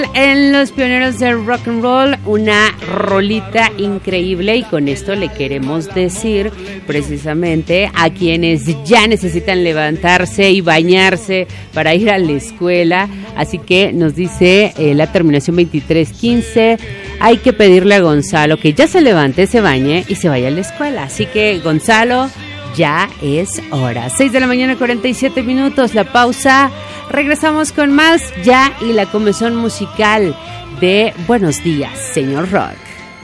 En los pioneros del rock and roll, una rolita increíble, y con esto le queremos decir precisamente a quienes ya necesitan levantarse y bañarse para ir a la escuela. Así que nos dice la terminación 2315, hay que pedirle a Gonzalo que ya se levante, se bañe y se vaya a la escuela. Así que Gonzalo, ya es hora. 6:47 a.m, la pausa. Regresamos con más ya y la comezón musical de Buenos Días, Señor Rock.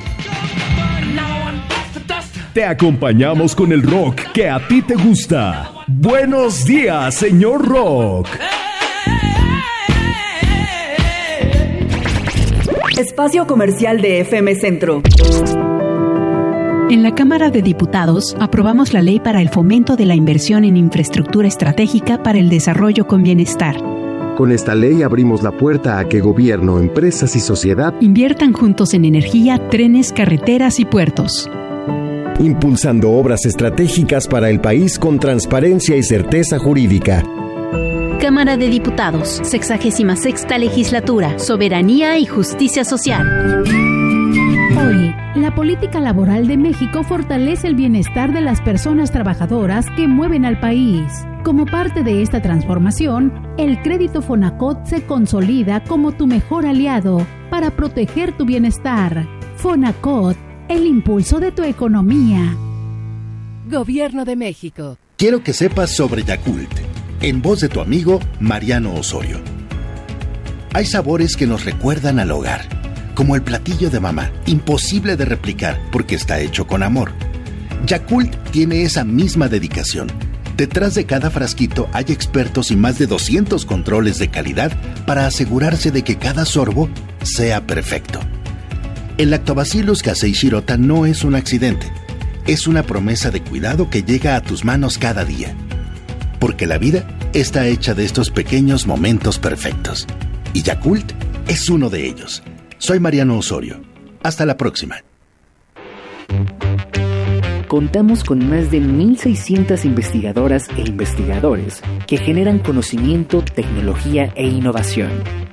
Te acompañamos con el rock que a ti te gusta. Buenos días, Señor Rock. Espacio comercial de FM Centro. En la Cámara de Diputados aprobamos la ley para el fomento de la inversión en infraestructura estratégica para el desarrollo con bienestar. Con esta ley abrimos la puerta a que gobierno, empresas y sociedad inviertan juntos en energía, trenes, carreteras y puertos. Impulsando obras estratégicas para el país con transparencia y certeza jurídica. Cámara de Diputados, 66ª Legislatura, Soberanía y Justicia Social. Hoy, la política laboral de México fortalece el bienestar de las personas trabajadoras que mueven al país. Como parte de esta transformación, el crédito Fonacot se consolida como tu mejor aliado para proteger tu bienestar. Fonacot, el impulso de tu economía. Gobierno de México. Quiero que sepas sobre Yakult, en voz de tu amigo Mariano Osorio. Hay sabores que nos recuerdan al hogar, como el platillo de mamá, imposible de replicar porque está hecho con amor. Yakult tiene esa misma dedicación. Detrás de cada frasquito hay expertos y más de 200 controles de calidad para asegurarse de que cada sorbo sea perfecto. El Lactobacillus casei shirota no es un accidente, es una promesa de cuidado que llega a tus manos cada día. Porque la vida está hecha de estos pequeños momentos perfectos. Y Yakult es uno de ellos. Soy Mariano Osorio. Hasta la próxima. Contamos con más de 1,600 investigadoras e investigadores que generan conocimiento, tecnología e innovación.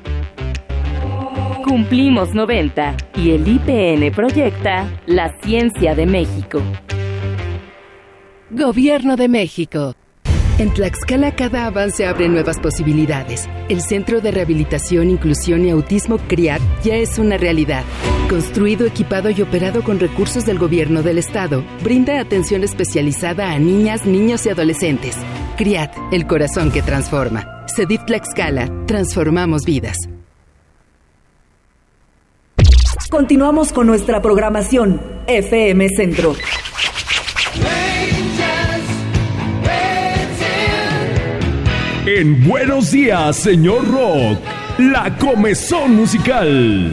Cumplimos 90 y el IPN proyecta la ciencia de México. Gobierno de México. En Tlaxcala cada avance abre nuevas posibilidades. El Centro de Rehabilitación, Inclusión y Autismo CRIAT ya es una realidad. Construido, equipado y operado con recursos del Gobierno del Estado, brinda atención especializada a niñas, niños y adolescentes. CRIAT, el corazón que transforma. CEDIF Tlaxcala, transformamos vidas. Continuamos con nuestra programación FM Centro. En Buenos Días, Señor Rock, la comezón musical.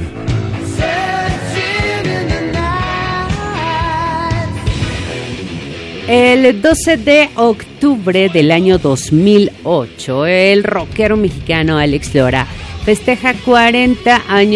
El 12 de octubre del año 2008, el rockero mexicano Alex Lora festeja 40 años